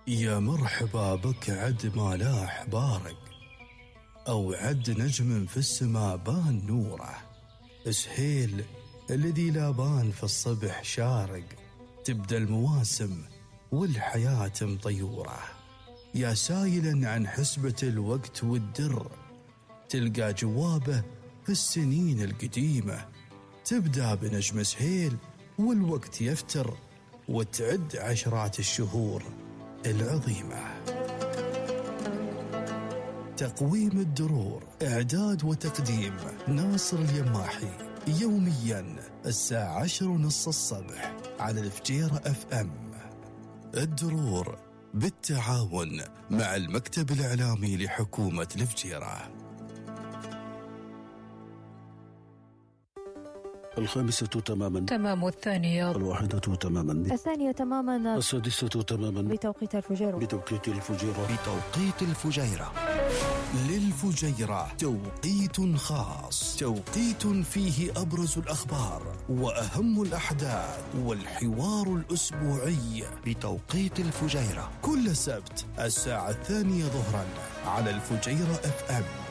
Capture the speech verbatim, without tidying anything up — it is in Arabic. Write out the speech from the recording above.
يا مرحبا بك عد ما لاح بارق، أو عد نجم في السماء بان نوره، سهيل الذي لا بان في الصبح شارق، تبدأ المواسم والحياة مطيورة. يا سائلا عن حسبة الوقت والدر، تلقى جوابه في السنين القديمة، تبدأ بنجم سهيل والوقت يفتر، وتعد عشرات الشهور العظيمة. تقويم الدرور، إعداد وتقديم ناصر اليماحي، يوميا الساعة عشر ونص الصبح على الفجيرة اف ام. الدرور بالتعاون مع المكتب الإعلامي لحكومة الفجيرة. الخامسة تماما، تمام الثانية، الواحدة تماما، الثانية تماما، السادسة تماما، بتوقيت الفجيرة، بتوقيت الفجيرة، بتوقيت الفجيرة. للفجيرة توقيت خاص، توقيت فيه أبرز الأخبار وأهم الأحداث والحوار الأسبوعي بتوقيت الفجيرة، كل سبت الساعة الثانية ظهرا على الفجيرة اف ام.